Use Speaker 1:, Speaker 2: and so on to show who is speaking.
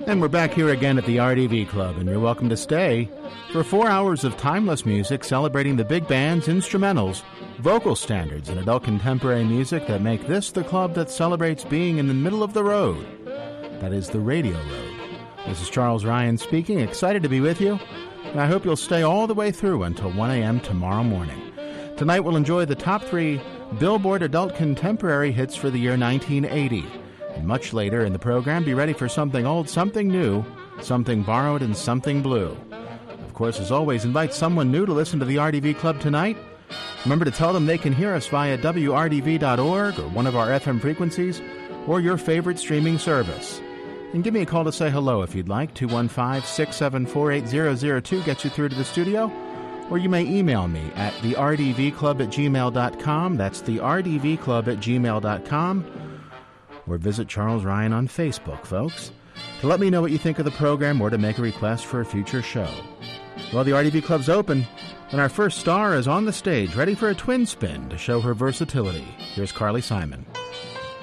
Speaker 1: And we're back here again at the RDV Club, and you're welcome to stay for 4 hours of timeless music celebrating the big bands, instrumentals, vocal standards, and adult contemporary music that make this the club that celebrates being in the middle of the road. That is the radio road. This is Charles Ryan speaking, excited to be with you, and I hope you'll stay all the way through until 1 a.m. tomorrow morning. Tonight we'll enjoy the top 3 Billboard adult contemporary hits for the year 1980. And much later in the program, be ready for something old, something new, something borrowed, and something blue. Of course, as always, invite someone new to listen to the RDV Club tonight. Remember to tell them they can hear us via WRDV.org or one of our FM frequencies or your favorite streaming service. And give me a call to say hello if you'd like. 215-674-8002 gets you through to the studio. Or you may email me at therdvclub@gmail.com. That's therdvclub@gmail.com. Or visit Charles Ryan on Facebook, folks, to let me know what you think of the program or to make a request for a future show. Well, the RDV Club's open, and our first star is on the stage, ready for a twin spin to show her versatility. Here's Carly Simon.